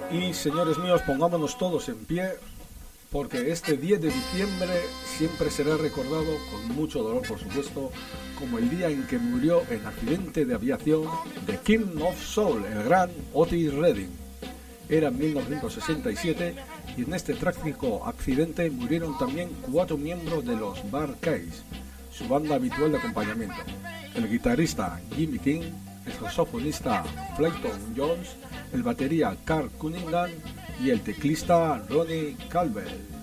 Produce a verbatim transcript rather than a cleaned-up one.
Y señores míos, pongámonos todos en pie, porque este diez de diciembre siempre será recordado, con mucho dolor por supuesto, como el día en que murió en accidente de aviación The King of Soul, el gran Otis Redding. Era en mil novecientos sesenta y siete y en este trágico accidente murieron también cuatro miembros de los Bar Keys, su banda habitual de acompañamiento: el guitarrista Jimmy King, el saxofonista Clayton Jones, el batería Carl Cunningham y el teclista Ronnie Calvert.